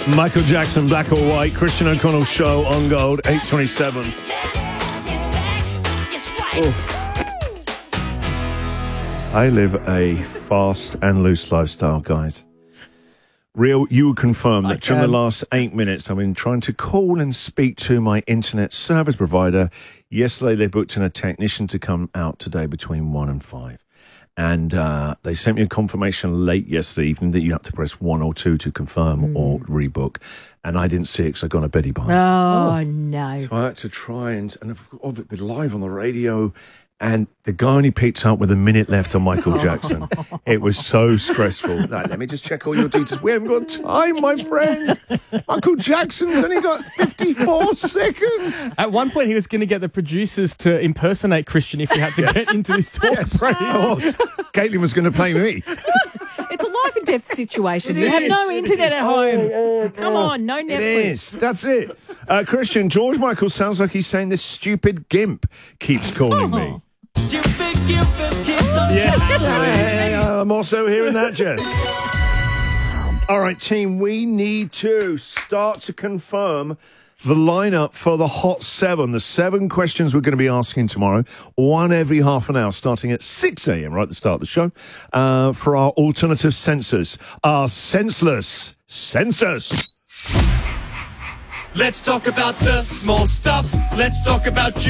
Michael Jackson, Black or White, Christian O'Connell Show on Gold, 8:27. I live a fast and loose lifestyle, guys. Real, you would confirm that during the last 8 minutes, I've been trying to call and speak to my internet service provider. Yesterday, they booked in a technician to come out today between 1 and 5. And they sent me a confirmation late yesterday evening that you have to press 1 or 2 to confirm or rebook. And I didn't see it because I got a Betty Barnes. Oh, no. So I had to try and I've been live on the radio. And the guy only picked up with a minute left on Michael Jackson. It was so stressful. Like, let me just check all your details. We haven't got time, my friend. Michael Jackson's only got 54 seconds. At one point, he was going to get the producers to impersonate Christian if he had to get into this talk break. Caitlin was going to play me. It's a life and death situation. You have no internet at home. Come on, no Netflix. It is. That's it. Christian, George Michael sounds like he's saying this stupid gimp keeps calling me. Stupid Cupid keeps on Yeah, I'm also hearing that, Jess. All right, team, we need to start to confirm the lineup for the Hot 7. The 7 questions we're going to be asking tomorrow, one every half an hour, starting at 6 a.m. right at the start of the show, for our alternative censors, our senseless censors. Let's talk about the small stuff. Let's talk about